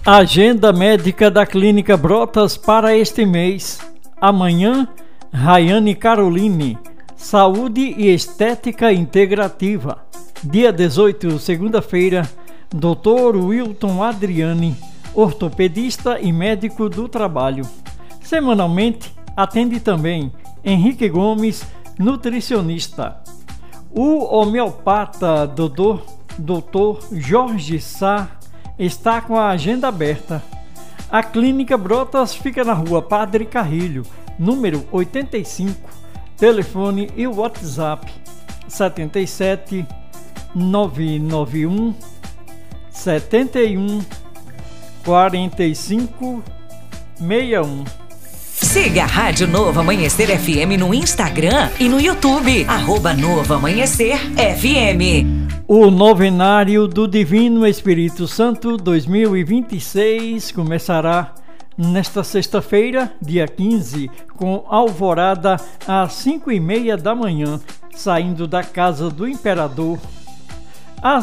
Agenda médica da Clínica Brotas para este mês. Amanhã, Rayane Caroline, Saúde e Estética Integrativa. Dia 18, segunda-feira, Dr. Wilton Adriani, ortopedista e médico do trabalho. Semanalmente, atende também Henrique Gomes, nutricionista. O homeopata Dr. Jorge Sá está com a agenda aberta. A Clínica Brotas fica na rua Padre Carrilho, número 85. Telefone e WhatsApp 77 991 71 45 61. Siga a Rádio Novo Amanhecer FM no Instagram e no YouTube, @Novo Amanhecer FM. O Novenário do Divino Espírito Santo 2026 começará nesta sexta-feira, dia 15, com alvorada às 5:30 da manhã, saindo da Casa do Imperador. Às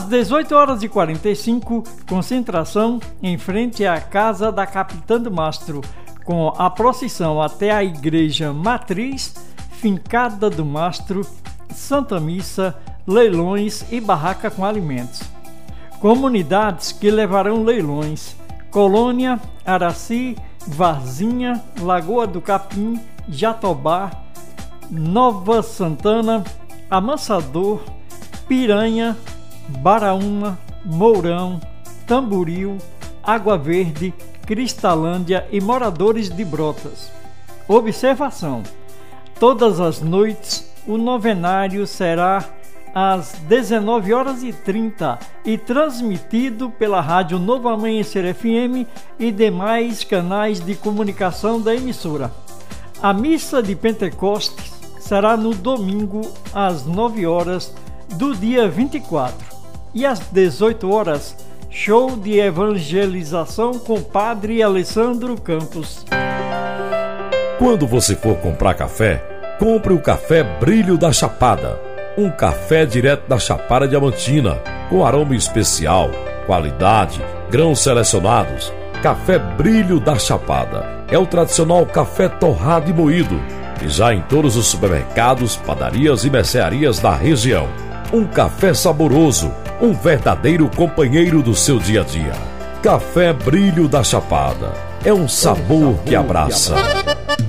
18h45, concentração em frente à Casa da Capitã do Mastro, com a procissão até a Igreja Matriz, Fincada do Mastro, Santa Missa, leilões e barraca com alimentos. Comunidades que levarão leilões: Colônia, Araci, Varzinha, Lagoa do Capim, Jatobá, Nova Santana, Amansador, Piranha, Baraúna, Mourão, Tamboril, Água Verde, Cristalândia e moradores de Brotas. Observação: todas as noites o novenário será às 19h30 e transmitido pela Rádio Novo Amanhecer FM e demais canais de comunicação da emissora. A missa de Pentecostes será no domingo às 9h do dia 24 e às 18h, show de evangelização com Padre Alessandro Campos. Quando você for comprar café, compre o Café Brilho da Chapada. Um café direto da Chapada Diamantina, com aroma especial, qualidade, grãos selecionados. Café Brilho da Chapada é o tradicional café torrado e moído, e já em todos os supermercados, padarias e mercearias da região. Um café saboroso, um verdadeiro companheiro do seu dia a dia. Café Brilho da Chapada é um sabor que abraça.